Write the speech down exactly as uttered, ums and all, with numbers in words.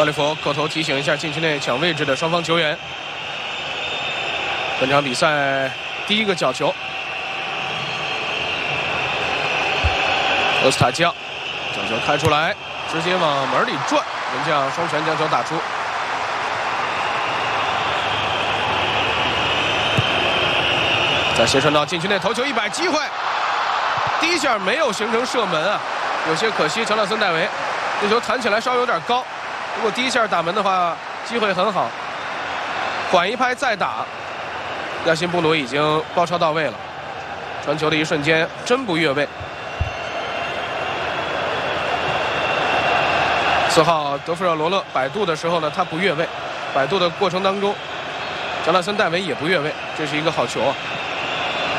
奥利弗口头提醒一下禁区内抢位置的双方球员。本场比赛第一个角球，厄斯塔基奥角球开出来，直接往门里转，门将双拳将球打出。再斜传到禁区内头球一摆，机会，第一下没有形成射门啊，有些可惜。乔纳森戴维这球弹起来稍微有点高，如果第一下打门的话，机会很好。缓一拍再打，亚辛布鲁已经包抄到位了，传球的一瞬间真不越位。四号德弗热罗勒摆渡的时候呢，他不越位，摆渡的过程当中，乔纳森戴维也不越位，这是一个好球啊。